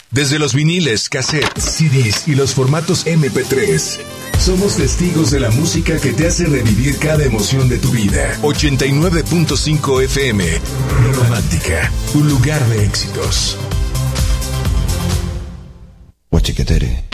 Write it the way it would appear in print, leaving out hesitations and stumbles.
Desde los viniles, cassettes, CDs y los formatos MP3. Somos testigos de la música que te hace revivir cada emoción de tu vida. 89.5 FM. Romántica, un lugar de éxitos. Huachiquetere.